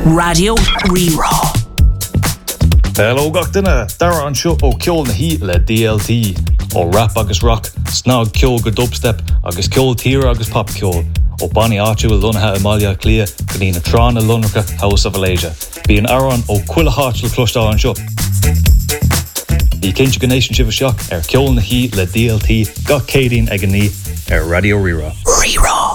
Radio Rerá. Hello gach duine, dara an seo ó ceol na hí le DLT, ó rap agus rock, snog ceol go dubstep, agus ceol tíre agus pop ceol, ó Bonnie áitiúil lunathe Amalia Clia, go dtí na tránna lunracha House of Alasia. Bí an aran ó cuila hátil clúistá an seo. Bhí cinnte go nation sibh seach ceol na hí le DLT, gach cédín ag an ní Radio Rerá. Rerá.